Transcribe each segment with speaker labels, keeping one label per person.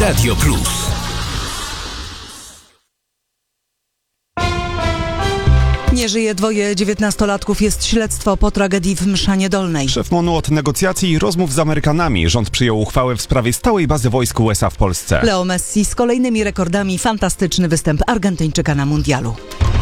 Speaker 1: Radio Plus.
Speaker 2: Nie żyje dwoje 19-latków, jest śledztwo po tragedii w Mszanie Dolnej.
Speaker 3: Szef MONU od negocjacji i rozmów z Amerykanami. Rząd przyjął uchwałę w sprawie stałej bazy wojsk USA w Polsce.
Speaker 2: Leo Messi z kolejnymi rekordami, fantastyczny występ Argentyńczyka na mundialu.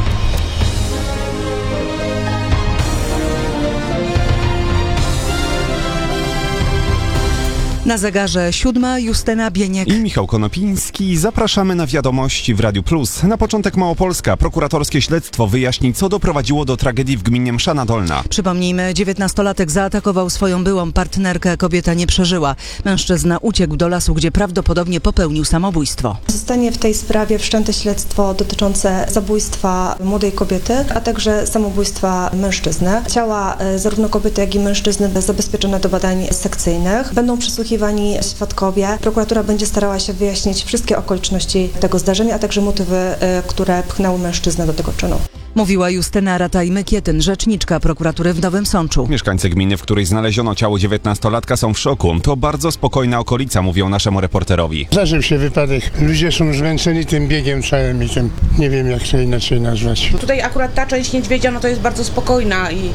Speaker 2: Na zegarze 7, Justyna Bieniek
Speaker 3: i Michał Konopiński. Zapraszamy na wiadomości w Radiu Plus. Na początek Małopolska. Prokuratorskie śledztwo wyjaśni, co doprowadziło do tragedii w gminie Mszana Dolna.
Speaker 2: Przypomnijmy, 19-latek zaatakował swoją byłą partnerkę, kobieta nie przeżyła. Mężczyzna uciekł do lasu, gdzie prawdopodobnie popełnił samobójstwo.
Speaker 4: Zostanie w tej sprawie wszczęte śledztwo dotyczące zabójstwa młodej kobiety, a także samobójstwa mężczyzny. Ciała zarówno kobiety, jak i mężczyzny zabezpieczone do badań sekcyjnych. Będą przesłuchiwani świadkowie. Prokuratura będzie starała się wyjaśnić wszystkie okoliczności tego zdarzenia, a także motywy, które pchnęły mężczyznę do tego czynu.
Speaker 2: Mówiła Justyna Rataj-Mykietyn, rzeczniczka prokuratury w Nowym Sączu.
Speaker 3: Mieszkańcy gminy, w której znaleziono ciało 19-latka, są w szoku. To bardzo spokojna okolica, mówią naszemu reporterowi.
Speaker 5: Zdarzył się wypadek. Ludzie są zmęczeni tym biegiem całym i tym, nie wiem jak to inaczej nazwać.
Speaker 6: Tutaj akurat ta część Niedźwiedzia, to jest bardzo spokojna i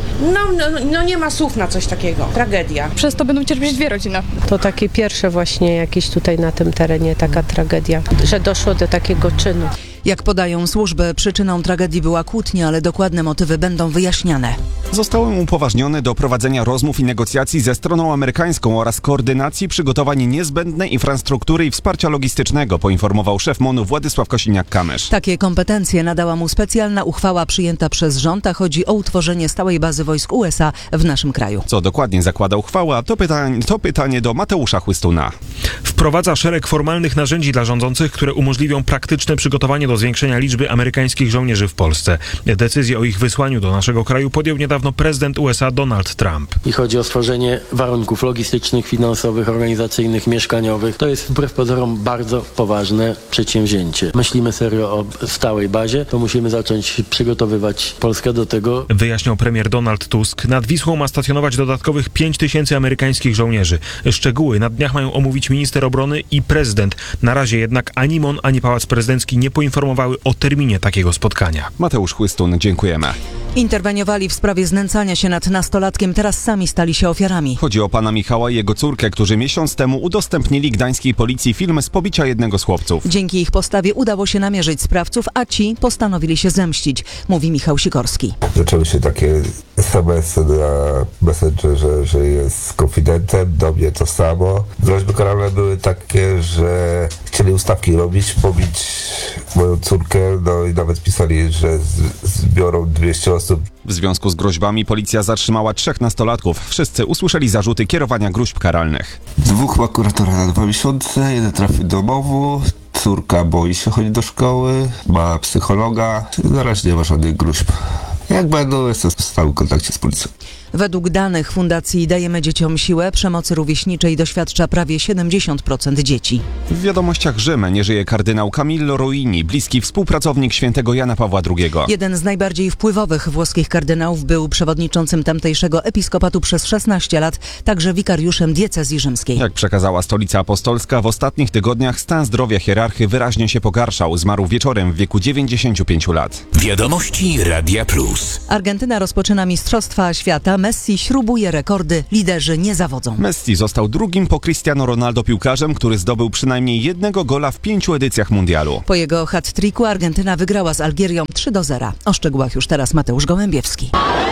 Speaker 6: no nie ma słów na coś takiego. Tragedia.
Speaker 7: Przez to będą cierpieć dwie rodziny.
Speaker 8: To takie pierwsze właśnie jakieś tutaj na tym terenie taka tragedia, że doszło do takiego czynu.
Speaker 2: Jak podają służby, przyczyną tragedii była kłótnia, ale dokładne motywy będą wyjaśniane.
Speaker 3: Zostałem upoważniony do prowadzenia rozmów i negocjacji ze stroną amerykańską oraz koordynacji przygotowań niezbędnej infrastruktury i wsparcia logistycznego, poinformował szef MONU Władysław Kosiniak-Kamysz.
Speaker 2: Takie kompetencje nadała mu specjalna uchwała przyjęta przez rząd, a chodzi o utworzenie stałej bazy wojsk USA w naszym kraju.
Speaker 3: Co dokładnie zakłada uchwała, to pytanie do Mateusza Chłystuna.
Speaker 9: Wprowadza szereg formalnych narzędzi dla rządzących, które umożliwią praktyczne przygotowanie do zwiększenia liczby amerykańskich żołnierzy w Polsce. Decyzję o ich wysłaniu do naszego kraju podjął niedawno prezydent USA Donald Trump.
Speaker 10: I chodzi o stworzenie warunków logistycznych, finansowych, organizacyjnych, mieszkaniowych. To jest wbrew pozorom bardzo poważne przedsięwzięcie. Myślimy serio o stałej bazie, to musimy zacząć przygotowywać Polskę do tego.
Speaker 9: Wyjaśniał premier Donald Tusk. Nad Wisłą ma stacjonować dodatkowych 5 000 amerykańskich żołnierzy. Szczegóły na dniach mają omówić minister obrony i prezydent. Na razie jednak ani MON, ani Pałac Prezydencki nie poinformowały o terminie takiego spotkania.
Speaker 3: Mateusz Chłystun, dziękujemy.
Speaker 2: Interweniowali w sprawie znęcania się nad nastolatkiem, teraz sami stali się ofiarami.
Speaker 3: Chodzi o pana Michała i jego córkę, którzy miesiąc temu udostępnili gdańskiej policji film z pobicia jednego z chłopców.
Speaker 2: Dzięki ich postawie udało się namierzyć sprawców, a ci postanowili się zemścić, mówi Michał Sikorski.
Speaker 11: Zaczęły się takie SMS-y na Messengerze, że jest konfidentem, do mnie to samo. Groźby karalne były takie, że chcieli ustawki robić, pobić moją córkę, no i nawet pisali, że zbiorą 200 osób.
Speaker 3: W związku z groźbami policja zatrzymała 3 nastolatków. Wszyscy usłyszeli zarzuty kierowania groźb karalnych.
Speaker 11: 2 ma kuratora na 2 miesiące, 1 trafił do domu, córka boi się chodzić do szkoły, ma psychologa, na razie nie ma żadnych groźb. Jak będą, jestem w stałym kontakcie z policją.
Speaker 2: Według danych Fundacji Dajemy Dzieciom Siłę, przemocy rówieśniczej doświadcza prawie 70% dzieci.
Speaker 3: W wiadomościach Rzym nie żyje kardynał Camillo Ruini, bliski współpracownik świętego Jana Pawła II.
Speaker 2: Jeden z najbardziej wpływowych włoskich kardynałów, był przewodniczącym tamtejszego episkopatu przez 16 lat, także wikariuszem diecezji rzymskiej.
Speaker 3: Jak przekazała Stolica Apostolska, w ostatnich tygodniach stan zdrowia hierarchy wyraźnie się pogarszał. Zmarł wieczorem w wieku 95 lat.
Speaker 1: Wiadomości Radia Plus.
Speaker 2: Argentyna rozpoczyna Mistrzostwa Świata. Messi śrubuje rekordy, liderzy nie zawodzą.
Speaker 3: Messi został drugim po Cristiano Ronaldo piłkarzem, który zdobył przynajmniej 1 gola w 5 edycjach mundialu.
Speaker 2: Po jego hat-tricku Argentyna wygrała z Algierią 3-0. O szczegółach już teraz Mateusz Gołębiewski.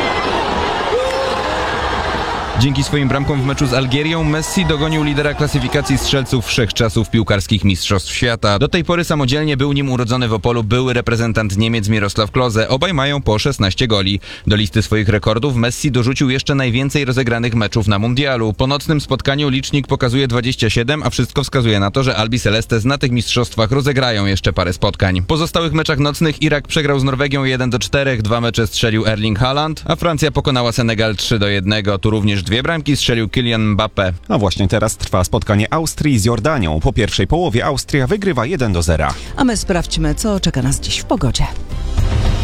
Speaker 12: Dzięki swoim bramkom w meczu z Algierią Messi dogonił lidera klasyfikacji strzelców wszechczasów piłkarskich Mistrzostw Świata. Do tej pory samodzielnie był nim urodzony w Opolu były reprezentant Niemiec Mirosław Klose. Obaj mają po 16 goli. Do listy swoich rekordów Messi dorzucił jeszcze najwięcej rozegranych meczów na mundialu. Po nocnym spotkaniu licznik pokazuje 27, a wszystko wskazuje na to, że Albi Celestes na tych mistrzostwach rozegrają jeszcze parę spotkań. Po pozostałych meczach nocnych Irak przegrał z Norwegią 1-4, 2 mecze strzelił Erling Haaland, a Francja pokonała Senegal 3-1. Tu również 2 bramki strzelił Kylian Mbappé.
Speaker 3: A właśnie teraz trwa spotkanie Austrii z Jordanią. Po pierwszej połowie Austria wygrywa 1-0.
Speaker 2: A my sprawdźmy, co czeka nas dziś w pogodzie.